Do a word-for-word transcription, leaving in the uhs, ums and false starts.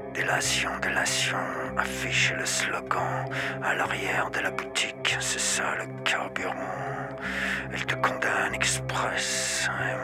Délation, délation, affiche le slogan. À l'arrière de la boutique, c'est ça le carburant. Elle te condamne express.